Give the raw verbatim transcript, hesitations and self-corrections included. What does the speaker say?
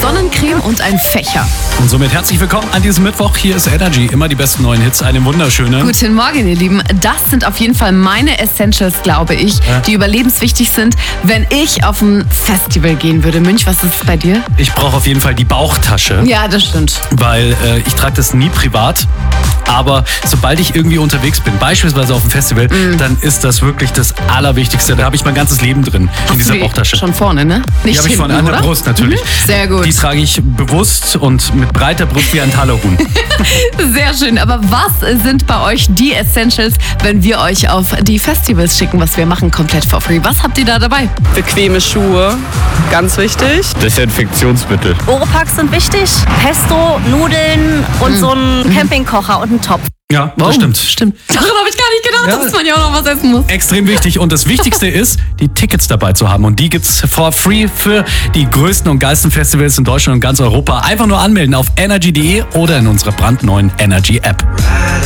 Sonnencreme und ein Fächer. Und somit herzlich willkommen an diesem Mittwoch. Hier ist Energy, immer die besten neuen Hits. Einen wunderschönen. Guten Morgen, ihr Lieben. Das sind auf jeden Fall meine Essentials, glaube ich, Ja. die überlebenswichtig sind, wenn ich auf ein Festival gehen würde. Münch, was ist es bei dir? Ich brauche auf jeden Fall die Bauchtasche, Ja, das stimmt. weil äh, ich trage das nie privat. Aber sobald ich irgendwie unterwegs bin, beispielsweise auf dem Festival, dann ist das wirklich das Allerwichtigste. Da habe ich mein ganzes Leben drin in dieser Die Bauchtasche. Schon vorne, ne? Nicht Die habe ich hinten, vorne an der oder? Brust natürlich. Mhm. Sehr gut. Die trage ich bewusst und mit breiter Brust wie ein Talerhuhn. Sehr schön. Aber was sind bei euch die Essentials, wenn wir euch auf die Festivals schicken, was wir machen, komplett for free? Was habt ihr da dabei? Bequeme Schuhe, ganz wichtig. Desinfektionsmittel. Oropax sind wichtig. Pesto, Nudeln und so ein Campingkocher und ein Topf. Ja, das stimmt. Stimmt. Daran habe ich gar nicht gedacht, Ja. dass man ja auch noch was essen muss. Extrem wichtig. Und das Wichtigste ist, die Tickets dabei zu haben. Und die gibt's for free für die größten und geilsten Festivals in Deutschland und ganz Europa. Einfach nur anmelden auf energy punkt de oder in unserer brandneuen Energy App.